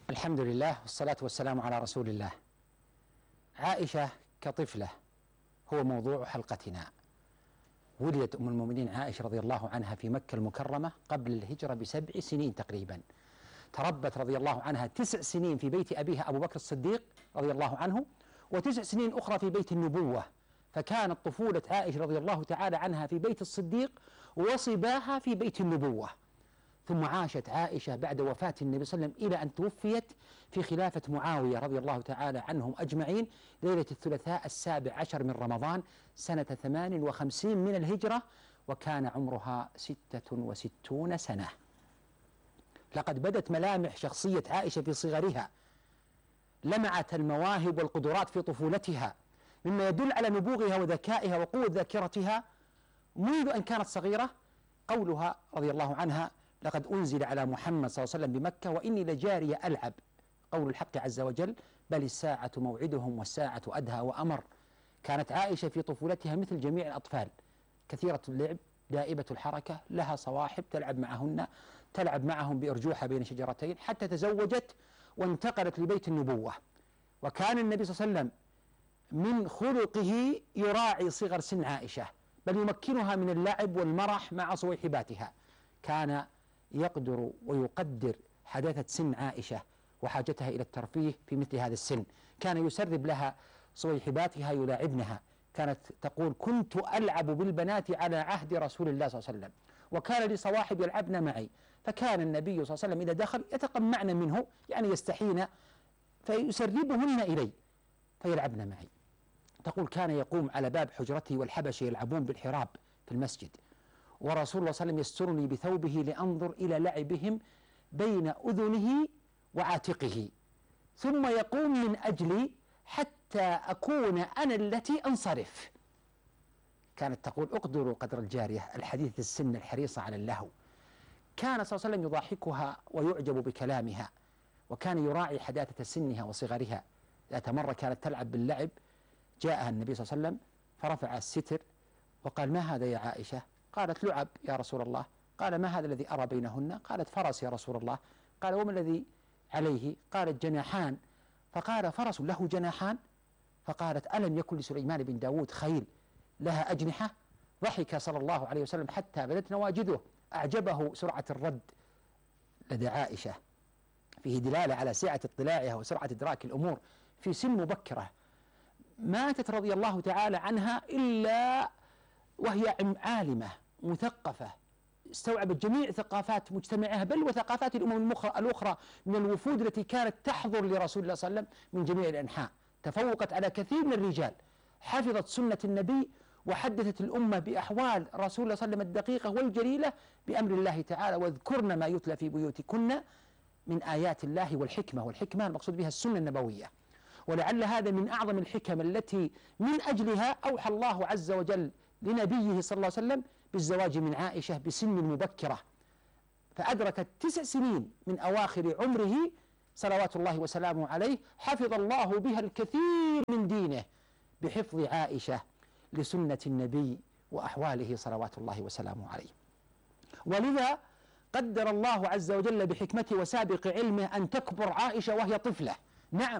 الحمد لله والصلاة والسلام على رسول الله. عائشة كطفلة هو موضوع حلقتنا. ولدت أم المؤمنين عائشة رضي الله عنها في مكة المكرمة قبل الهجرة ب7 سنين تقريبا. تربت رضي الله عنها 9 سنين في بيت أبيها أبو بكر الصديق رضي الله عنه، و9 سنين أخرى في بيت النبوة. فكانت طفولة عائشة رضي الله تعالى عنها في بيت الصديق، وصباها في بيت النبوة. ثم عاشت عائشة بعد وفاة النبي صلى الله عليه وسلم إلى أن توفيت في خلافة معاوية رضي الله تعالى عنهم أجمعين ليلة الثلاثاء 17 من رمضان سنة 58 من الهجرة، وكان عمرها 66 سنة. لقد بدت ملامح شخصية عائشة في صغرها، لمعت المواهب والقدرات في طفولتها، مما يدل على نبوغها وذكائها وقوة ذاكرتها منذ أن كانت صغيرة. قولها رضي الله عنها: لقد أنزل على محمد صلى الله عليه وسلم بمكة وإني لجارية ألعب. قول الحق عز وجل: بل الساعة موعدهم والساعة أدهى وأمر. كانت عائشة في طفولتها مثل جميع الأطفال، كثيرة اللعب، دائبة الحركة، لها صواحب تلعب معهم بأرجوحة بين شجرتين، حتى تزوجت وانتقلت لبيت النبوة. وكان النبي صلى الله عليه وسلم من خلقه يراعي صغر سن عائشة، بل يمكنها من اللعب والمرح مع صويحباتها. كان يقدر ويقدر حداثة سن عائشة وحاجتها إلى الترفيه في مثل هذا السن. كان يسرب لها صويحباتها يلاعبنها. كانت تقول: كنت ألعب بالبنات على عهد رسول الله صلى الله عليه وسلم، وكان لي صواحب يلعبن معي. فكان النبي صلى الله عليه وسلم إذا دخل يتقمعن منه، يعني يستحين، فيسربهن إلي فيلعبن معي. تقول: كان يقوم على باب حجرته والحبش يلعبون بالحراب في المسجد، ورسول الله صلى الله عليه وسلم يسترني بثوبه لأنظر إلى لعبهم بين أذنه وعاتقه، ثم يقوم من أجلي حتى أكون أنا التي أنصرف. كانت تقول: أقدروا قدر الجارية الحديث السن الحريصة على اللهو. كان صلى الله عليه وسلم يضاحكها ويعجب بكلامها، وكان يراعي حداثة سنها وصغرها. ذات مرة كانت تلعب باللعب، جاءها النبي صلى الله عليه وسلم فرفع الستر وقال: ما هذا يا عائشة؟ قالت: لعب يا رسول الله. قال: ما هذا الذي أرى بينهن؟ قالت: فرس يا رسول الله. قال: وما الذي عليه؟ قالت: جناحان. فقال: فرس له جناحان؟ فقالت: ألم يكن لسليمان بن داود خيل لها أجنحة؟ ضحك صلى الله عليه وسلم حتى بدت نواجذه. أعجبه سرعة الرد لدى عائشة، فيه دلالة على سعة اطلاعها وسرعة إدراك الأمور في سن مبكرة. ماتت رضي الله تعالى عنها إلا وهي عالمة مثقفة، استوعبت جميع ثقافات مجتمعها، بل وثقافات الأمم الأخرى من الوفود التي كانت تحضر لرسول الله صلى الله عليه وسلم من جميع الأنحاء. تفوقت على كثير من الرجال، حفظت سنة النبي، وحدثت الأمة بأحوال رسول الله صلى الله عليه وسلم الدقيقة والجليلة بأمر الله تعالى: واذكرن ما يتلى في بيوتكن من آيات الله والحكمة. والحكمة المقصود بها السنة النبوية. ولعل هذا من أعظم الحكم التي من أجلها أوحى الله عز وجل لنبيه صلى الله عليه وسلم بالزواج من عائشة بسن مبكرة، فأدركت 9 سنين من أواخر عمره صلوات الله وسلامه عليه، حفظ الله بها الكثير من دينه بحفظ عائشة لسنة النبي وأحواله صلوات الله وسلامه عليه. ولذا قدر الله عز وجل بحكمته وسابق علمه أن تكبر عائشة وهي طفلة. نعم،